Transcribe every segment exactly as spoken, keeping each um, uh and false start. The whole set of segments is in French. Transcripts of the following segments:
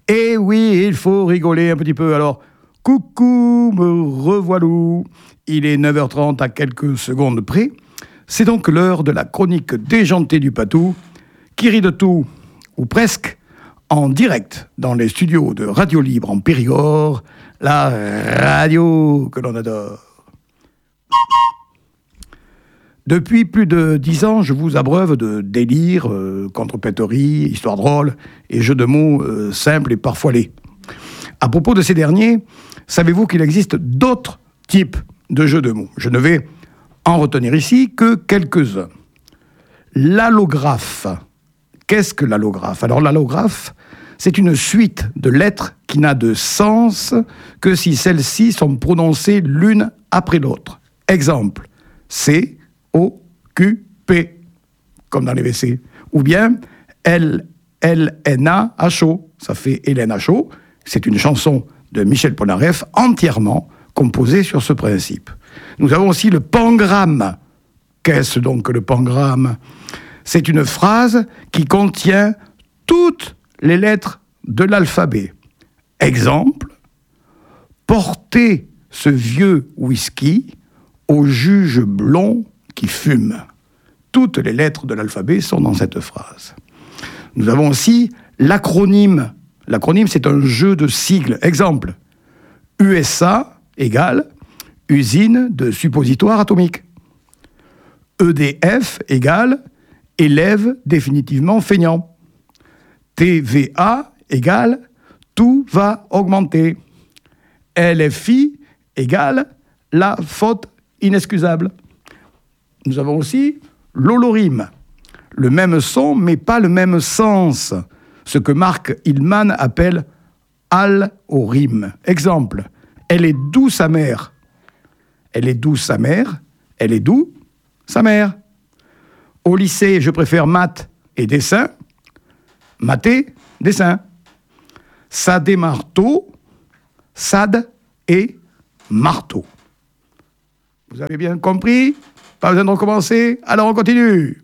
Et oui, il faut rigoler un petit peu. Alors, coucou, me revoilà. Il est neuf heures trente à quelques secondes près. C'est donc l'heure de la chronique déjantée du Patou, qui rit de tout, ou presque, en direct dans les studios de Radio Libre en Périgord, la radio que l'on adore. Depuis plus de dix ans, je vous abreuve de délires, euh, contrepéteries, histoires drôles et jeux de mots euh, simples et parfois laids. À propos de ces derniers, savez-vous qu'il existe d'autres types de jeux de mots? Je ne vais en retenir ici que quelques-uns. L'allographe. Qu'est-ce que l'allographe? Alors l'allographe, c'est une suite de lettres qui n'a de sens que si celles-ci sont prononcées l'une après l'autre. Exemple, C, O, Q, P, comme dans les W C. Ou bien L, L, N, A, H, O. Ça fait Hélène H, O. C'est une chanson de Michel Polnareff entièrement composée sur ce principe. Nous avons aussi le pangramme. Qu'est-ce donc que le pangramme? C'est une phrase qui contient toutes les lettres de l'alphabet. Exemple, portez ce vieux whisky au juge blond qui fume. Toutes les lettres de l'alphabet sont dans cette phrase. Nous avons aussi l'acronyme. L'acronyme, c'est un jeu de sigles. Exemple, U S A égale usine de suppositoires atomiques. E D F égale élève définitivement feignant. T V A égale tout va augmenter. L F I égale la faute inexcusable. Nous avons aussi l'holorime. Le même son, mais pas le même sens. Ce que Marc Hillman appelle al-orime. Exemple, elle est douce sa mère. Elle est douce sa mère. Elle est doux sa mère. Au lycée, je préfère maths et dessin. Mathé, dessin. Ça démarre tôt. Sade et marteau. Vous avez bien compris? Pas besoin de recommencer? Alors on continue.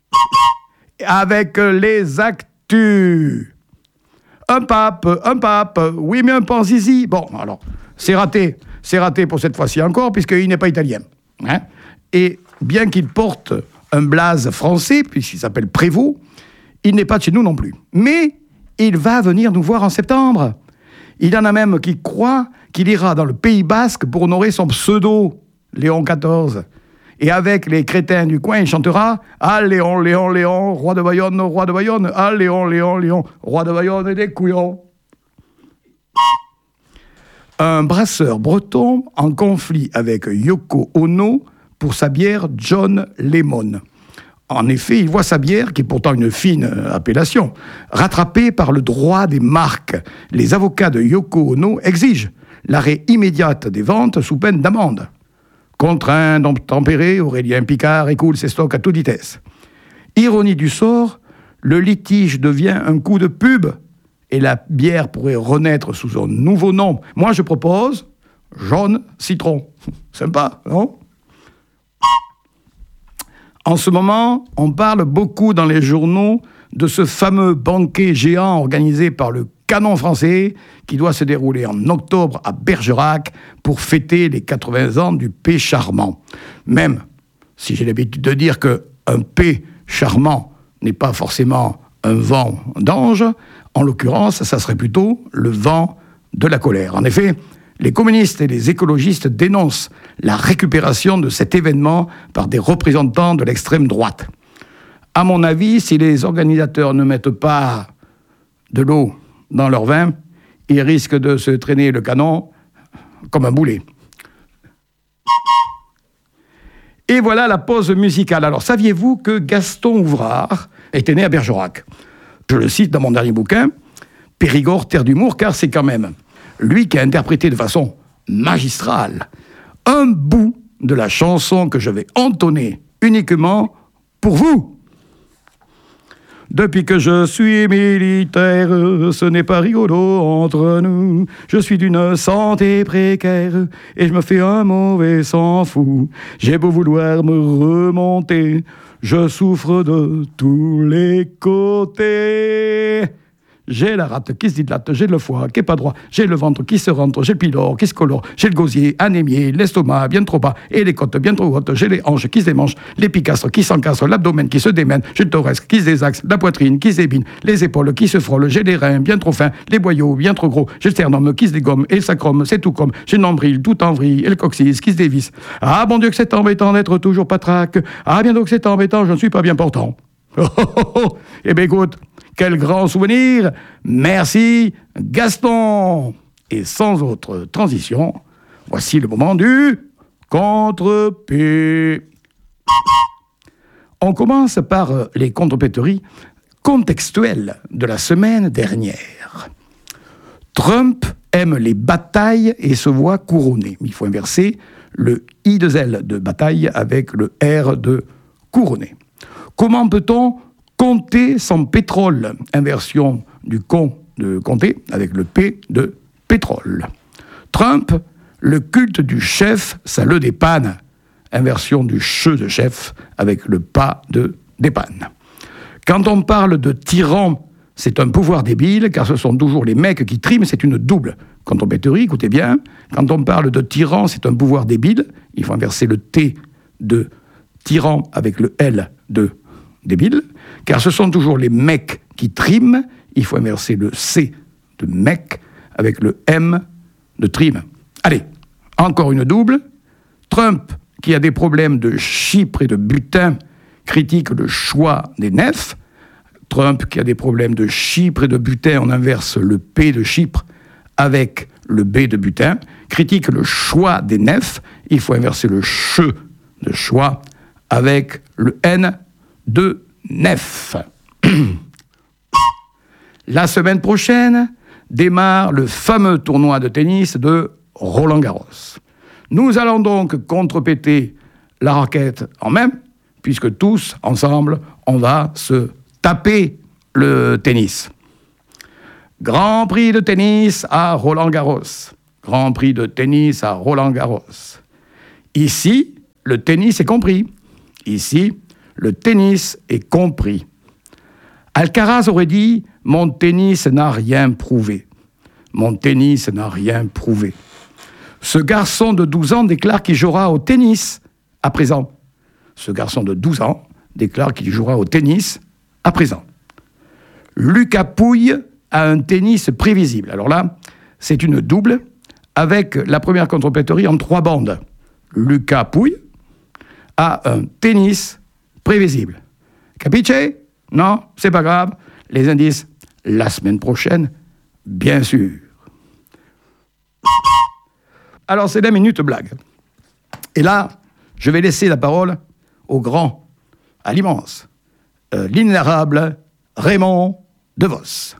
Avec les actus. Un pape, un pape, oui mais un panzizi. Bon, alors, c'est raté. C'est raté pour cette fois-ci encore, puisqu'il n'est pas italien. Hein? Et bien qu'il porte un blaze français, puisqu'il s'appelle Prévost, il n'est pas de chez nous non plus. Mais il va venir nous voir en septembre. Il y en a même qui croient qu'il ira dans le Pays Basque pour honorer son pseudo, Léon quatorze. Et avec les crétins du coin, il chantera « Ah, Léon, Léon, Léon, roi de Bayonne, roi de Bayonne, ah, Léon, Léon, Léon, roi de Bayonne et des couillons ». Un brasseur breton en conflit avec Yoko Ono pour sa bière John Lemon. En effet, il voit sa bière, qui est pourtant une fine appellation, rattrapée par le droit des marques. Les avocats de Yoko Ono exigent l'arrêt immédiat des ventes sous peine d'amende. Contraint d'obtempérer, Aurélien Picard écoule ses stocks à toute vitesse. Ironie du sort, le litige devient un coup de pub et la bière pourrait renaître sous son nouveau nom. Moi, je propose jaune citron. Sympa, non? En ce moment, on parle beaucoup dans les journaux de ce fameux banquet géant organisé par le Canon français qui doit se dérouler en octobre à Bergerac pour fêter les quatre-vingts ans du P charmant. Même si j'ai l'habitude de dire qu'un P charmant n'est pas forcément un vent d'ange, en l'occurrence, ça serait plutôt le vent de la colère. En effet, les communistes et les écologistes dénoncent la récupération de cet événement par des représentants de l'extrême droite. À mon avis, si les organisateurs ne mettent pas de l'eau dans leur vin, ils risquent de se traîner le canon comme un boulet. Et voilà la pause musicale. Alors, saviez-vous que Gaston Ouvrard était né à Bergerac? Je le cite dans mon dernier bouquin, Périgord, terre d'humour, car c'est quand même lui qui a interprété de façon magistrale un bout de la chanson que je vais entonner uniquement pour vous. Depuis que je suis militaire, ce n'est pas rigolo entre nous. Je suis d'une santé précaire et je me fais un mauvais sang fou. J'ai beau vouloir me remonter, je souffre de tous les côtés. J'ai la rate qui se dilate, j'ai le foie qui est pas droit, j'ai le ventre qui se rentre, j'ai le pylore qui se colore, j'ai le gosier anémié, l'estomac bien trop bas et les côtes bien trop hautes, j'ai les hanches qui se démanchent, l'épicastre qui s'encasse, l'abdomen qui se démène, j'ai le thorax qui se désaxe, la poitrine qui se débine, les épaules qui se frôlent, j'ai les reins bien trop fins, les boyaux bien trop gros, j'ai le sternum qui se dégomme et le sacrum, c'est tout comme, j'ai le nombril tout en vrille et le coccyx qui se dévisse. Ah bon Dieu que c'est embêtant d'être toujours patraque, ah bien donc c'est embêtant, je ne suis pas bien portant. Oh, oh, oh, oh. Eh bien écoute, quel grand souvenir. Merci Gaston. Et sans autre transition, voici le moment du contre-P. On commence par les contre-péteries contextuelles de la semaine dernière. Trump aime les batailles et se voit couronné. Il faut inverser le I de L de bataille avec le R de couronné. Comment peut-on compter sans pétrole? Inversion du con de compter avec le P de pétrole. Trump, le culte du chef, ça le dépanne. Inversion du che de chef avec le pas de dépanne. Quand on parle de tyran, c'est un pouvoir débile, car ce sont toujours les mecs qui triment, c'est une double contre-péterie, écoutez bien. Quand on parle de tyran, c'est un pouvoir débile, il faut inverser le T de tyran avec le L de débile, car ce sont toujours les mecs qui triment, il faut inverser le C de mec avec le M de trim. Allez, encore une double. Trump, qui a des problèmes de Chypre et de butin, critique le choix des nefs. Trump, qui a des problèmes de Chypre et de butin, on inverse le P de Chypre avec le B de butin, critique le choix des nefs, il faut inverser le che de choix avec le N de nef. La semaine prochaine démarre le fameux tournoi de tennis de Roland-Garros. Nous allons donc contrepéter la raquette en même, puisque tous, ensemble, on va se taper le tennis. Grand prix de tennis à Roland-Garros. Grand prix de tennis à Roland-Garros. Ici, le tennis est compris. Ici, le tennis est compris. Alcaraz aurait dit « Mon tennis n'a rien prouvé. Mon tennis n'a rien prouvé. » Ce garçon de douze ans déclare qu'il jouera au tennis à présent. Ce garçon de douze ans déclare qu'il jouera au tennis à présent. Lucas Pouille a un tennis prévisible. Alors là, c'est une double avec la première contrepéterie en trois bandes. Lucas Pouille a un tennis prévisible. Capiche? Non, c'est pas grave. Les indices, la semaine prochaine, bien sûr. Alors, c'est la minute blague. Et là, je vais laisser la parole au grand, à l'immense, euh, l'inénarrable Raymond DeVos.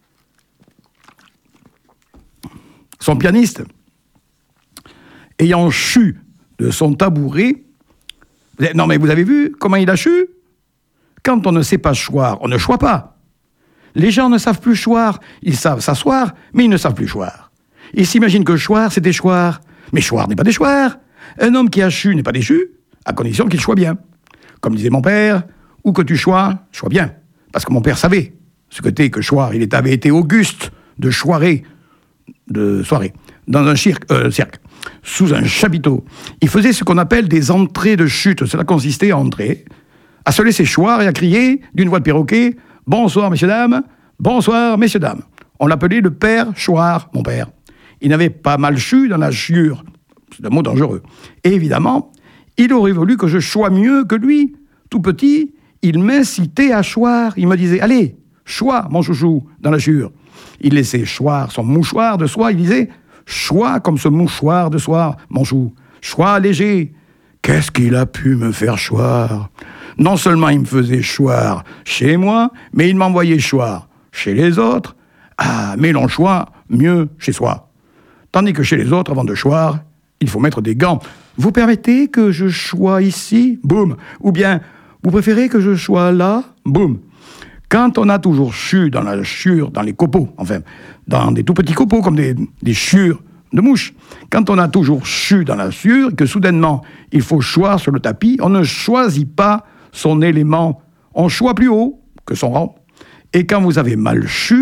Son pianiste, ayant chu de son tabouret, non mais vous avez vu comment il a chu? Quand on ne sait pas choir, on ne choit pas. Les gens ne savent plus choir, ils savent s'asseoir, mais ils ne savent plus choir. Ils s'imaginent que choir, c'est déchoir. Mais choir n'est pas déchoir. Un homme qui a chu n'est pas déchu, à condition qu'il choie bien. Comme disait mon père, où que tu choies, chois bien. Parce que mon père savait ce que t'es que choir. Il avait été auguste de choirée, de soirée, dans un cirque, euh, cirque, sous un chapiteau. Il faisait ce qu'on appelle des entrées de chute. Cela consistait à entrer, à se laisser choir et à crier d'une voix de perroquet « Bonsoir, messieurs, dames, bonsoir, messieurs, dames ». On l'appelait le père Choir, mon père. Il n'avait pas mal chu dans la chiure. C'est un mot dangereux. Et évidemment, il aurait voulu que je choie mieux que lui. Tout petit, il m'incitait à choir. Il me disait « Allez, chois, mon chouchou, dans la chure ». Il laissait choir son mouchoir de soie. Il disait « Chois comme ce mouchoir de soie, mon chou. Chois léger. » Qu'est-ce qu'il a pu me faire choir? Non seulement il me faisait choir chez moi, mais il m'envoyait choir chez les autres. Ah, mais l'on choit mieux chez soi. Tandis que chez les autres, avant de choir, il faut mettre des gants. Vous permettez que je choie ici? Boum. Ou bien, vous préférez que je choie là? Boum. Quand on a toujours chu dans la chure, dans les copeaux, enfin, dans des tout petits copeaux comme des, des chures de mouches, quand on a toujours chu dans la chure et que soudainement il faut choir sur le tapis, on ne choisit pas son élément, on choisit plus haut que son rang. Et quand vous avez mal chu,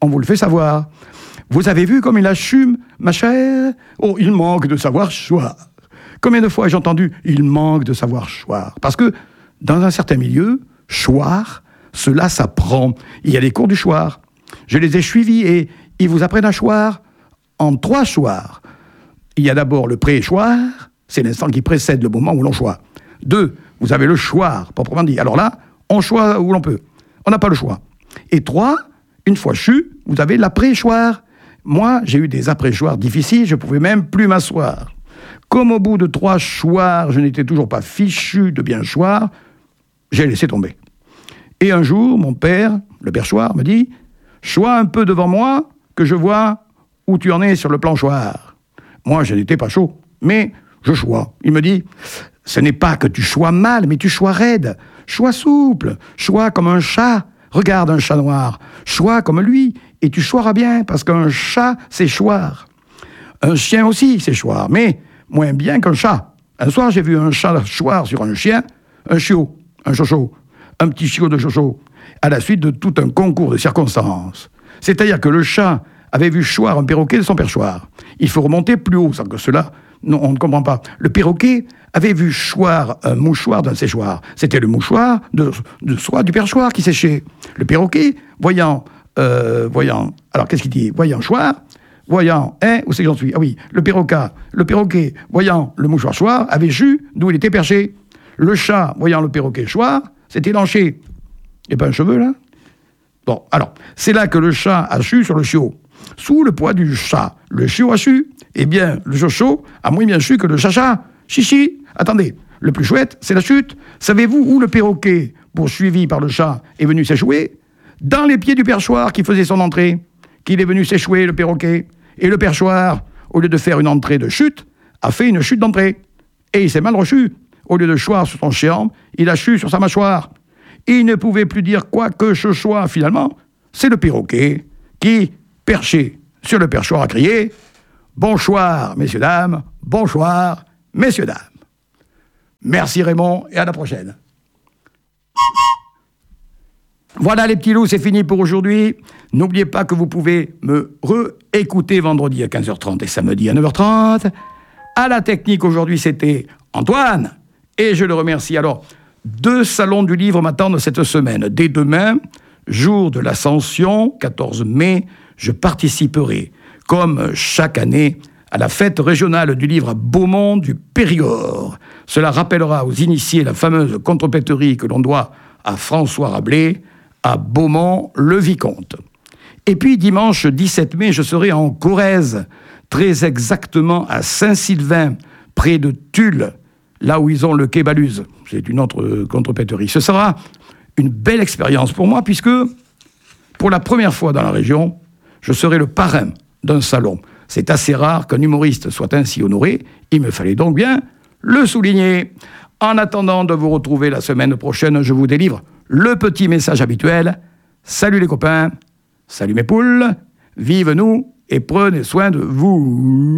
on vous le fait savoir. Vous avez vu comme il assume, ma chère? Oh, il manque de savoir choir. Combien de fois j'ai entendu « il manque de savoir choir » ? Parce que dans un certain milieu, choir, cela s'apprend. Il y a les cours du choir. Je les ai suivis et ils vous apprennent à choir en trois choirs. Il y a d'abord le pré-choir, c'est l'instant qui précède le moment où l'on choit. Deux, vous avez le choir, proprement dit. Alors là, on choit où l'on peut. On n'a pas le choix. Et trois, une fois chu, vous avez l'après-choir. Moi, j'ai eu des après-choirs difficiles, je ne pouvais même plus m'asseoir. Comme au bout de trois choirs, je n'étais toujours pas fichu de bien choir, j'ai laissé tomber. Et un jour, mon père, le père Choir, me dit « Chois un peu devant moi, que je vois où tu en es sur le plan choir. » Moi, je n'étais pas chaud, mais je chois. Il me dit « Ce n'est pas que tu chois mal, mais tu chois raide. Chois souple, chois comme un chat. Regarde un chat noir. Chois comme lui, et tu choiras bien, parce qu'un chat, c'est choir. Un chien aussi, c'est choir, mais moins bien qu'un chat. Un soir, j'ai vu un chat choir sur un chien, un chiot, un chocho, un petit chiot de chocho, à la suite de tout un concours de circonstances. C'est-à-dire que le chat avait vu choir un perroquet de son perchoir. Il faut remonter plus haut, sans que cela, non, on ne comprend pas. Le perroquet avait vu choir un mouchoir d'un séchoir. C'était le mouchoir de, de soie du perchoir qui séchait. Le perroquet, voyant, euh, voyant, alors qu'est-ce qu'il dit? Voyant choir, voyant, hein, où c'est que j'en suis? Ah oui, le perroquet, le perroquet, voyant le mouchoir choir, avait su d'où il était perché. Le chat, voyant le perroquet choir, s'était lanché. Il n'y a pas un cheveu, là? Bon, alors, c'est là que le chat a su sur le chiot. Sous le poids du chat, le chiot a su. Eh bien, le chocho a moins bien su que le chacha. Chichi, attendez, le plus chouette, c'est la chute. Savez-vous où le perroquet, poursuivi par le chat, est venu s'échouer? Dans les pieds du perchoir qui faisait son entrée. Qu'il est venu s'échouer, le perroquet. Et le perchoir, au lieu de faire une entrée de chute, a fait une chute d'entrée. Et il s'est mal reçu. Au lieu de choir sur son chéan, il a chu sur sa mâchoire. Il ne pouvait plus dire quoi que ce soit, finalement. C'est le perroquet qui, perché sur le perchoir, a crié « Bonsoir, messieurs, dames, bonsoir, messieurs, dames. » Merci Raymond, et à la prochaine. Voilà les petits loups, c'est fini pour aujourd'hui. N'oubliez pas que vous pouvez me réécouter vendredi à quinze heures trente et samedi à neuf heures trente. À la technique, aujourd'hui, c'était Antoine. Et je le remercie. Alors, deux salons du livre m'attendent cette semaine. Dès demain, jour de l'Ascension, quatorze mai, je participerai, comme chaque année, à la fête régionale du livre à Beaumont du Périgord. Cela rappellera aux initiés la fameuse contrepéterie que l'on doit à François Rabelais, à Beaumont-le-Vicomte. Et puis, dimanche dix-sept mai, je serai en Corrèze, très exactement à Saint-Sylvain, près de Tulle, là où ils ont le quai Baluse. C'est une autre contrepéterie. Ce sera une belle expérience pour moi, puisque, pour la première fois dans la région, je serai le parrain d'un salon. C'est assez rare qu'un humoriste soit ainsi honoré. Il me fallait donc bien le souligner. En attendant de vous retrouver la semaine prochaine, je vous délivre le petit message habituel. Salut les copains, salut mes poules, vive nous et prenez soin de vous.